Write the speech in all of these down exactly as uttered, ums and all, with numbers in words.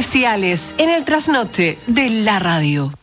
especiales en el trasnoche de la radio.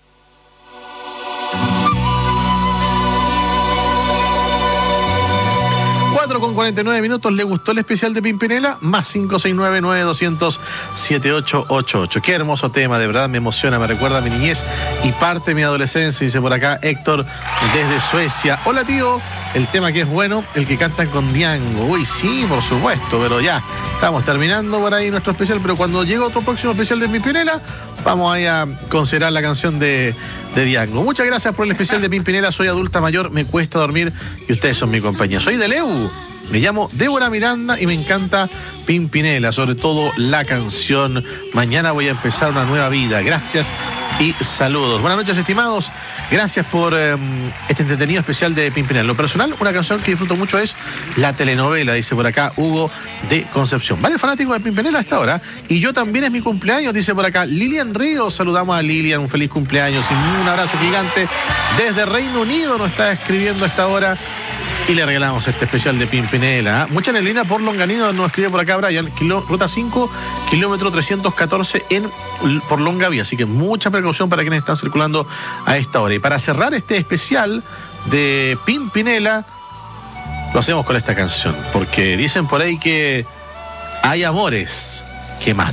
cuatro con cuarenta y nueve minutos. ¿Le gustó el especial de Pimpinela? Más cinco seis nueve, nueve dos cero cero, siete ocho ocho ocho. Qué hermoso tema, de verdad me emociona, me recuerda a mi niñez y parte de mi adolescencia, dice por acá Héctor desde Suecia. Hola tío, el tema que es bueno, el que cantan con Diango. Uy, sí, por supuesto, pero ya estamos terminando por ahí nuestro especial, pero cuando llegue otro próximo especial de Pimpinela, vamos ahí a considerar la canción de, de Diango. Muchas gracias por el especial de Pimpinela. Soy adulta mayor, me cuesta dormir y ustedes son mi compañía. Soy de Leu. Me llamo Débora Miranda y me encanta Pimpinela, sobre todo la canción Mañana voy a empezar una nueva vida. Gracias y saludos. Buenas noches, estimados. Gracias por eh, este entretenido especial de Pimpinela. En lo personal, una canción que disfruto mucho es La Telenovela, dice por acá Hugo de Concepción. Varios fanáticos de Pimpinela a esta hora. Y yo también, es mi cumpleaños, dice por acá Lilian Ríos. Saludamos a Lilian, un feliz cumpleaños y un abrazo gigante. Desde Reino Unido nos está escribiendo a esta hora. Y le regalamos este especial de Pimpinela. ¿eh? Mucha neblina por Longanino, nos escribe por acá Brian. Kilo, ruta cinco, kilómetro trescientos catorce en, por Longaví. Así que mucha precaución para quienes están circulando a esta hora. Y para cerrar este especial de Pimpinela, lo hacemos con esta canción. Porque dicen por ahí que hay amores que más